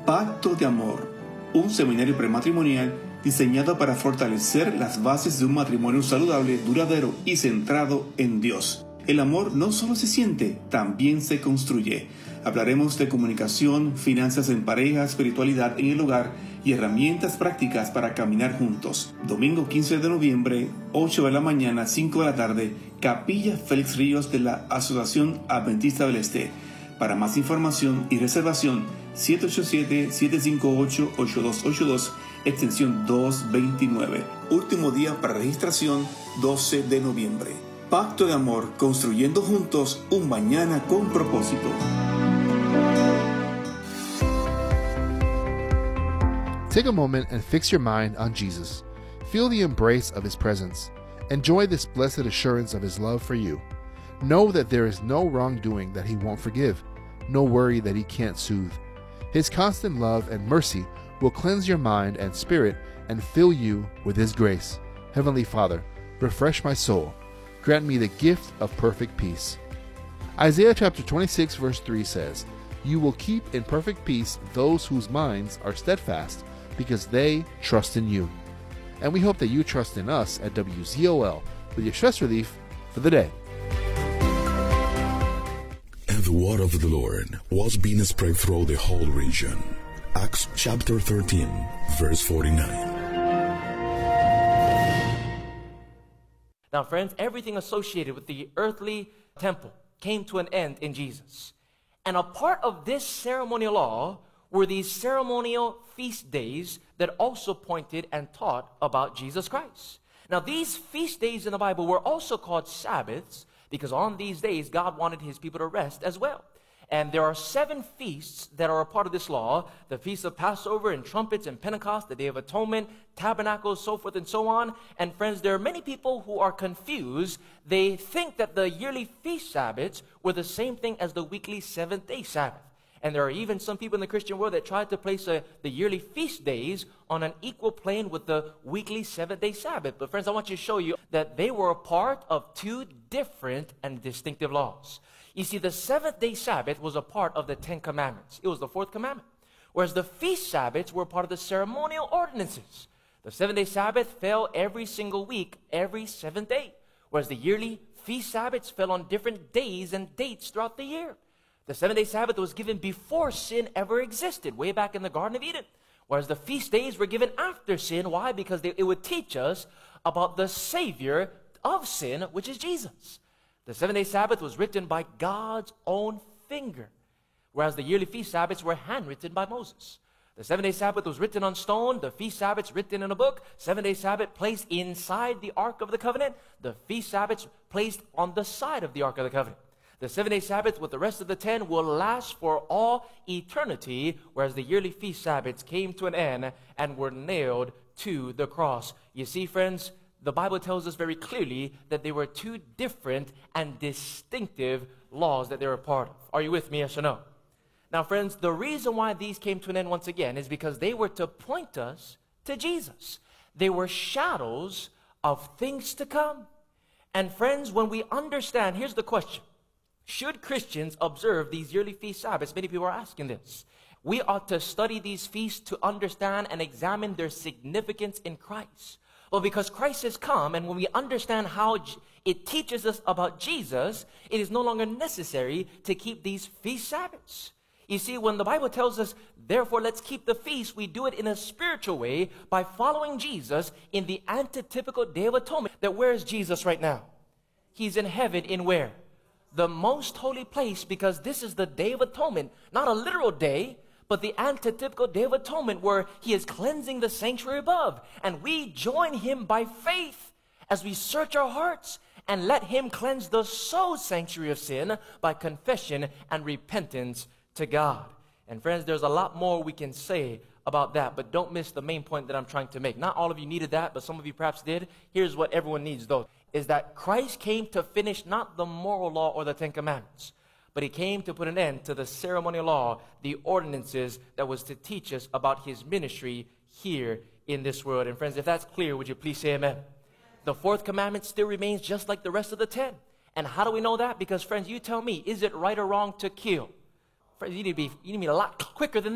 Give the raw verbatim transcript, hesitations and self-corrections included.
Pacto de Amor, un seminario prematrimonial diseñado para fortalecer las bases de un matrimonio saludable, duradero y centrado en Dios. El amor no solo se siente, también se construye. Hablaremos de comunicación, finanzas en pareja, espiritualidad en el hogar y herramientas prácticas para caminar juntos. Domingo quince de noviembre, ocho de la mañana, cinco de la tarde, Capilla Félix Ríos de la Asociación Adventista del Este. Para más información y reservación, siete ocho siete, siete cinco ocho, ocho dos ocho dos, extensión doscientos veintinueve. Último día para registración, doce de noviembre. Pacto de Amor, construyendo juntos un mañana con propósito. Take a moment and fix your mind on Jesus. Feel the embrace of His presence. Enjoy this blessed assurance of His love for you. Know that there is no wrongdoing that He won't forgive, no worry that He can't soothe. His constant love and mercy will cleanse your mind and spirit and fill you with His grace. Heavenly Father, refresh my soul. Grant me the gift of perfect peace. Isaiah chapter twenty-six verse three says, "You will keep in perfect peace those whose minds are steadfast, because they trust in you." And we hope that you trust in us at W Z O L with your stress relief for the day. And the word of the Lord was being spread through the whole region. Acts chapter thirteen, verse forty-nine. Now, friends, everything associated with the earthly temple came to an end in Jesus. And a part of this ceremonial law were these ceremonial feast days that also pointed and taught about Jesus Christ. Now, these feast days in the Bible were also called Sabbaths because on these days, God wanted His people to rest as well. And there are seven feasts that are a part of this law: the Feast of Passover and Trumpets and Pentecost, the Day of Atonement, Tabernacles, so forth and so on. And friends, there are many people who are confused. They think that the yearly feast Sabbaths were the same thing as the weekly seventh-day Sabbath. And there are even some people in the Christian world that try to place a, the yearly feast days on an equal plane with the weekly seventh-day Sabbath. But friends, I want you to show you that they were a part of two different and distinctive laws. You see, the seventh-day Sabbath was a part of the Ten Commandments. It was the fourth commandment. Whereas the feast Sabbaths were part of the ceremonial ordinances. The seventh-day Sabbath fell every single week, every seventh day. Whereas the yearly feast Sabbaths fell on different days and dates throughout the year. The seventh-day Sabbath was given before sin ever existed, way back in the Garden of Eden. Whereas the feast days were given after sin. Why? Because they, it would teach us about the Savior of sin, which is Jesus. The seventh-day Sabbath was written by God's own finger, whereas the yearly feast Sabbaths were handwritten by Moses. The seventh-day Sabbath was written on stone, the feast Sabbaths written in a book, seventh-day Sabbath placed inside the Ark of the Covenant, the feast Sabbaths placed on the side of the Ark of the Covenant. The seven-day Sabbath with the rest of the ten will last for all eternity, whereas the yearly feast Sabbaths came to an end and were nailed to the cross. You see, friends, the Bible tells us very clearly that there were two different and distinctive laws that they were a part of. Are you with me, yes or no? Now, friends, the reason why these came to an end once again is because they were to point us to Jesus. They were shadows of things to come. And friends, when we understand, here's the question. Should Christians observe these yearly feast Sabbaths? Many people are asking this. We ought to study these feasts to understand and examine their significance in Christ. Well, because Christ has come, and when we understand how it teaches us about Jesus, it is no longer necessary to keep these feast Sabbaths. You see, when the Bible tells us, therefore, let's keep the feast, we do it in a spiritual way by following Jesus in the antitypical Day of Atonement. That where is Jesus right now? He's in heaven in where? The most holy place, because this is the Day of Atonement. Not a literal day, but the antitypical Day of Atonement where He is cleansing the sanctuary above. And we join Him by faith as we search our hearts and let Him cleanse the soul sanctuary of sin by confession and repentance to God. And friends, there's a lot more we can say about that, but don't miss the main point that I'm trying to make. Not all of you needed that, but some of you perhaps did. Here's what everyone needs, though, is that Christ came to finish not the moral law or the Ten Commandments, but He came to put an end to the ceremonial law, the ordinances that was to teach us about His ministry here in this world. And friends, if that's clear, would you please say amen? The fourth commandment still remains just like the rest of the ten. And how do we know that? Because, friends, you tell me, is it right or wrong to kill? Friends, you need to be, you need to be a lot quicker than